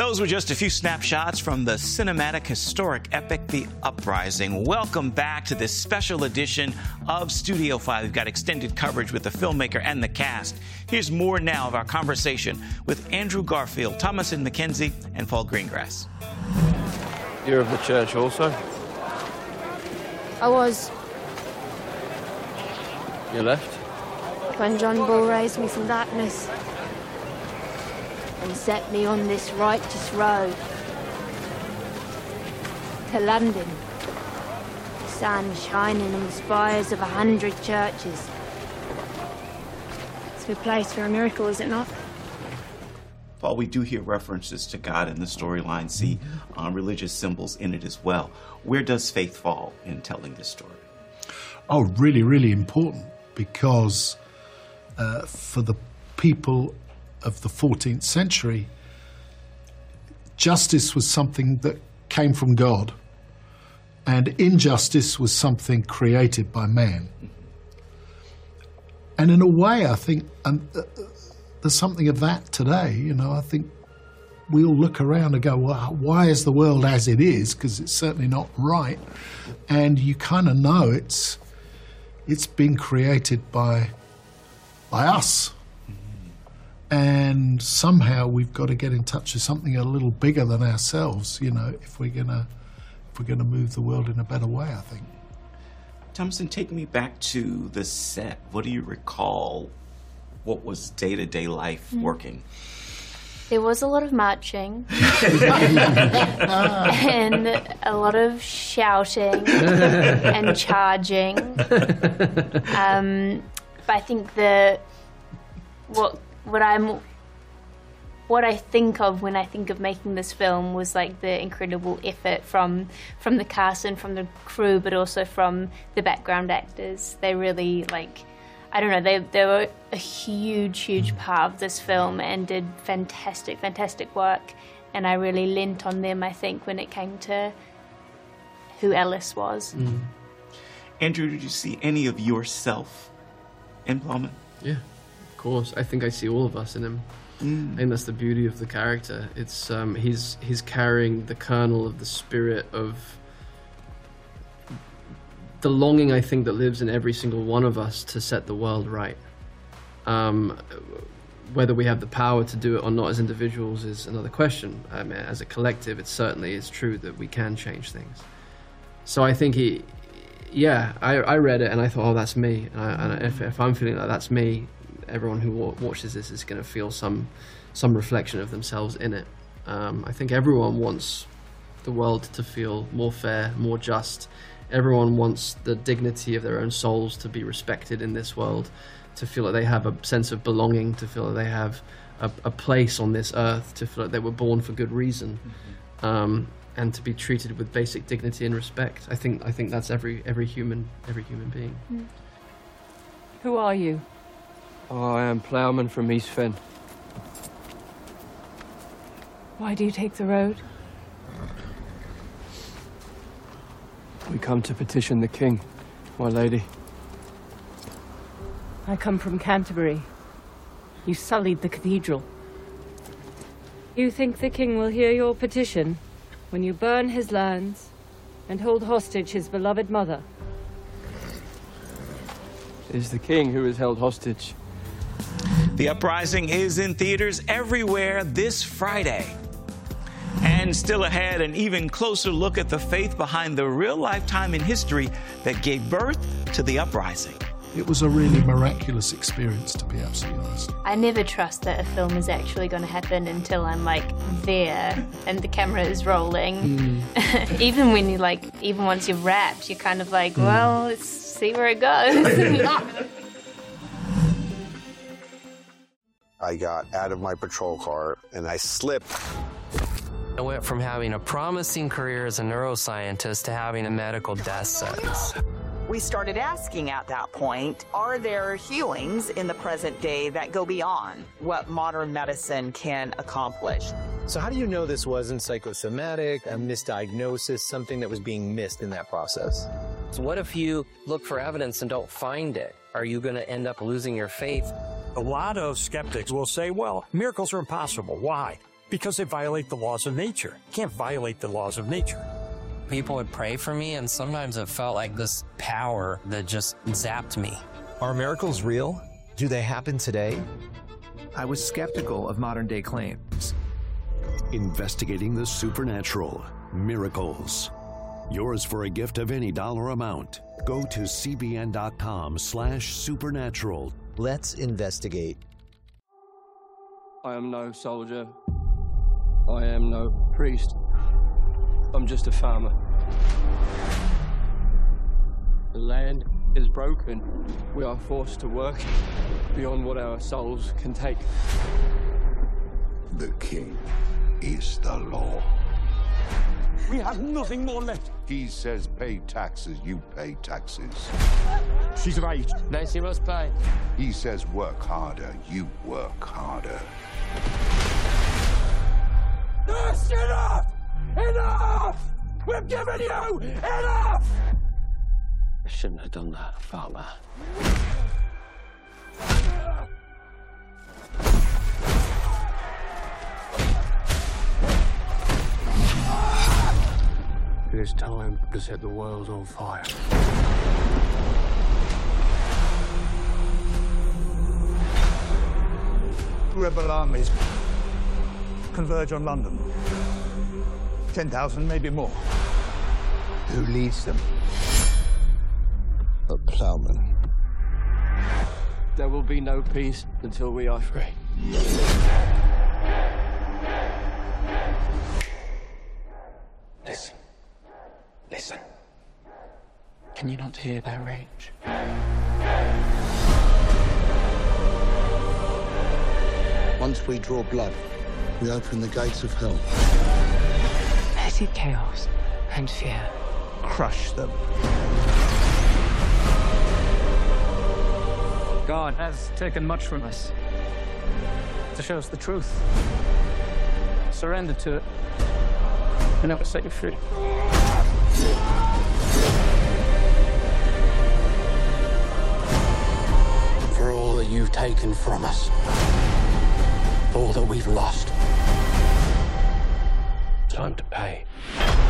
Those were just a few snapshots from the cinematic historic epic, The Uprising. Welcome back to this special edition of Studio 5. We've got extended coverage with the filmmaker and the cast. Here's more now of our conversation with Andrew Garfield, Thomasin McKenzie, and Paul Greengrass. You're of the church also? I was. You left? When John Bull raised me from darkness and set me on this righteous road to London. Sun shining on the spires of 100 churches. It's a good place for a miracle, is it not? Paul, we do hear references to God in the storyline, see religious symbols in it as well. Where does faith fall in telling this story? Oh, really, really important, because for the people of the 14th century, justice was something that came from God, and injustice was something created by man. And in a way, I think there's something of that today. You know, I think we all look around and go, well, why is the world as it is? Because it's certainly not right. And you kind of know it's been created by us. And somehow we've got to get in touch with something a little bigger than ourselves, you know, if we're gonna move the world in a better way, I think. Thomasin, take me back to the set. What do you recall? What was day-to-day life working? There was a lot of marching and a lot of shouting and charging. But I think what I think of when I think of making this film was like the incredible effort from the cast and from the crew, but also from the background actors. They really, like, I don't know, they were a huge part of this film and did fantastic work. And I really lent on them, I think, when it came to who Alice was. Andrew, did you see any of yourself in Plowman? Yeah, of course. I think I see all of us in him. I think that's the beauty of the character. It's he's carrying the kernel of the spirit of the longing, I think, that lives in every single one of us to set the world right. Whether we have the power to do it or not as individuals is another question. I mean, as a collective, it certainly is true that we can change things. So I think I read it and I thought, oh, that's me. And if I'm feeling like that's me, everyone who watches this is going to feel some reflection of themselves in it. I think everyone wants the world to feel more fair, more just. Everyone wants the dignity of their own souls to be respected in this world, to feel like they have a sense of belonging, to feel like they have a place on this earth, to feel like they were born for good reason, and to be treated with basic dignity and respect. I think that's every human being. Who are you? Oh, I am Ploughman from East Fen. Why do you take the road? We come to petition the king, my lady. I come from Canterbury. You sullied the cathedral. You think the king will hear your petition when you burn his lands and hold hostage his beloved mother? It is the king who is held hostage. The Uprising is in theaters everywhere this Friday. And still ahead, an even closer look at the faith behind the real lifetime in history that gave birth to The Uprising. It was a really miraculous experience, to be absolutely honest. I never trust that a film is actually going to happen until I'm like there and the camera is rolling. Even when you even once you've wrapped, you're kind of like, well, let's see where it goes. I got out of my patrol car and I slipped. I went from having a promising career as a neuroscientist to having a medical death sentence. We started asking at that point, are there healings in the present day that go beyond what modern medicine can accomplish? So how do you know this wasn't psychosomatic, a misdiagnosis, something that was being missed in that process? So what if you look for evidence and don't find it? Are you going to end up losing your faith? A lot of skeptics will say, well, miracles are impossible. Why? Because they violate the laws of nature. You can't violate the laws of nature. People would pray for me, and sometimes it felt like this power that just zapped me. Are miracles real? Do they happen today? I was skeptical of modern-day claims. Investigating the supernatural. Miracles. Yours for a gift of any dollar amount. Go to cbn.com/supernatural. Let's investigate. I am no soldier. I am no priest. I'm just a farmer. The land is broken. We are forced to work beyond what our souls can take. The king is the law. We have nothing more left. He says pay taxes, you pay taxes. She's right. Then she must pay. He says work harder, you work harder. That's enough! Enough! We've given you enough! I shouldn't have done that, farmer. It is time to set the world on fire. Rebel armies converge on London. 10,000, maybe more. Who leads them? A plowman. There will be no peace until we are free. Listen. Listen. Can you not hear their rage? Once we draw blood, we open the gates of hell. Petty chaos and fear. Crush them. God has taken much from us to show us the truth. Surrender to it, and it will set you free. For all that you've taken from us, all that we've lost, time to pay.